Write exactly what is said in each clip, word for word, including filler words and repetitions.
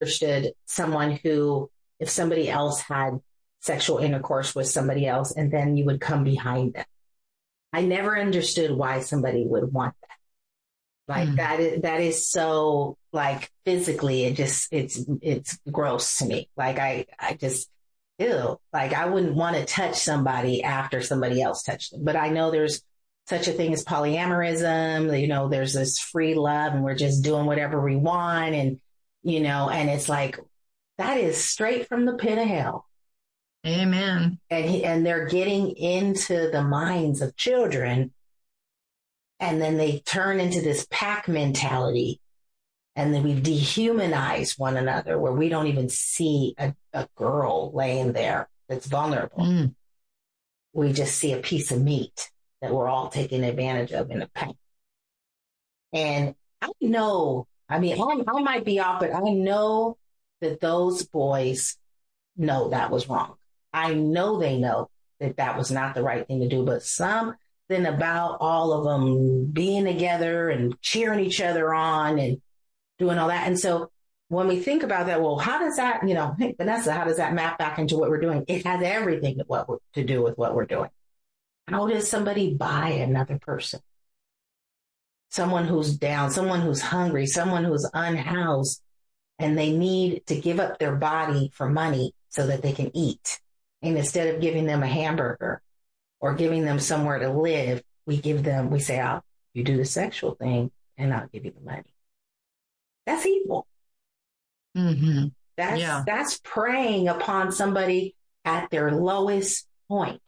understood someone who, if somebody else had sexual intercourse with somebody else, and then you would come behind them. I never understood why somebody would want that. Like mm. that is, that is so like physically, it just, it's, it's gross to me. Like I, I just, ew, like I wouldn't want to touch somebody after somebody else touched them. But I know there's such a thing as polyamorism, you know, there's this free love and we're just doing whatever we want. And, you know, and it's like, that is straight from the pit of hell. Amen. And he, and they're getting into the minds of children, and then they turn into this pack mentality, and then we dehumanize one another where we don't even see a, a girl laying there that's vulnerable. Mm. We just see a piece of meat that we're all taking advantage of in a pack. And I know, I mean, I, I might be off, but I know that those boys know that was wrong. I know they know that that was not the right thing to do, but something about all of them being together and cheering each other on and doing all that. And so when we think about that, well, how does that, you know, hey, Vanessa, how does that map back into what we're doing? It has everything to, what, to do with what we're doing. How does somebody buy another person? Someone who's down, someone who's hungry, someone who's unhoused, and they need to give up their body for money so that they can eat. And instead of giving them a hamburger or giving them somewhere to live, we give them, we say, oh, you do the sexual thing and I'll give you the money. That's evil. Mm-hmm. That's, yeah. that's preying upon somebody at their lowest point.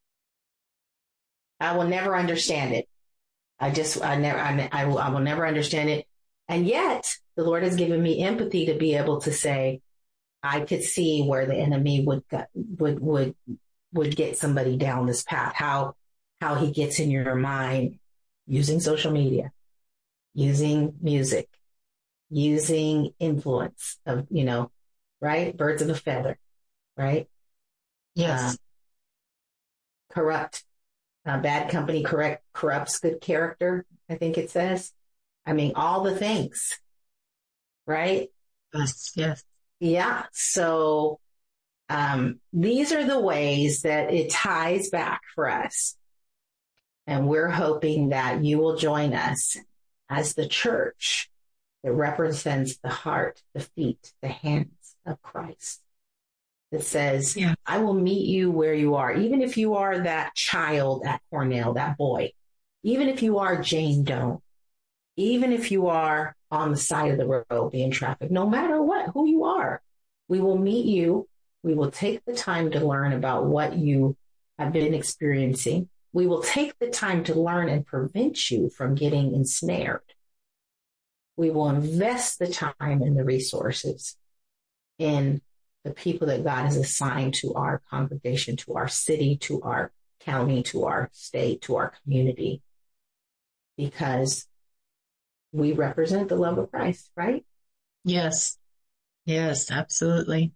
I will never understand it. I just, I never, I, I, will, I will never understand it. And yet the Lord has given me empathy to be able to say, I could see where the enemy would, would, would, would get somebody down this path, how, how he gets in your mind using social media, using music, using influence of, you know, right? Birds of a feather, right? Yes. Uh, corrupt, uh, bad company correct, corrupts good character. I think it says, I mean, all the things, right? Yes. Yes. Yeah. So, um, these are the ways that it ties back for us. And we're hoping that you will join us as the church that represents the heart, the feet, the hands of Christ. That says, yeah. I will meet you where you are. Even if you are that child at Cornell, that boy, even if you are Jane Doe, even if you are on the side of the road being trafficked, no matter what, who you are, we will meet you. We will take the time to learn about what you have been experiencing. We will take the time to learn and prevent you from getting ensnared. We will invest the time and the resources in the people that God has assigned to our congregation, to our city, to our county, to our state, to our community, because we represent the love of Christ, right? Yes. Yes, absolutely.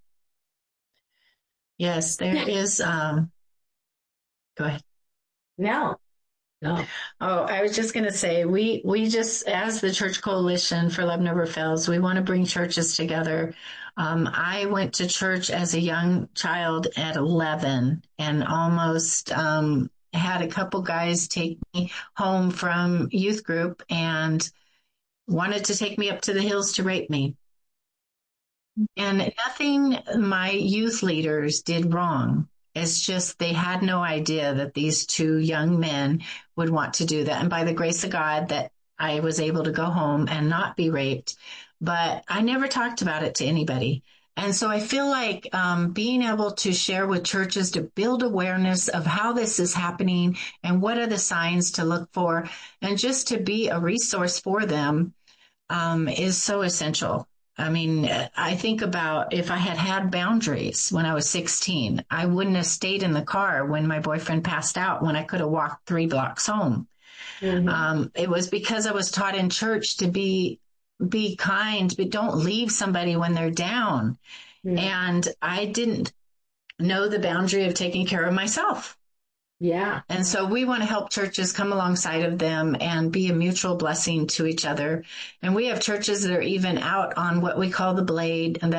Yes, there yeah. is, um, go ahead. No. No. Oh, I was just going to say, we, we just, as the Church Coalition for Love Never Fails, we want to bring churches together. Um, I went to church as a young child at eleven and almost, um, had a couple guys take me home from youth group and wanted to take me up to the hills to rape me. And nothing my youth leaders did wrong. It's just they had no idea that these two young men would want to do that. And by the grace of God that I was able to go home and not be raped, but I never talked about it to anybody. And so I feel like um, being able to share with churches to build awareness of how this is happening and what are the signs to look for, and just to be a resource for them um, is so essential. I mean, I think about if I had had boundaries when I was sixteen, I wouldn't have stayed in the car when my boyfriend passed out when I could have walked three blocks home. Mm-hmm. Um, it was because I was taught in church to be be kind, but don't leave somebody when they're down. Mm-hmm. And I didn't know the boundary of taking care of myself. Yeah. And so we want to help churches come alongside of them and be a mutual blessing to each other. And we have churches that are even out on what we call the blade, and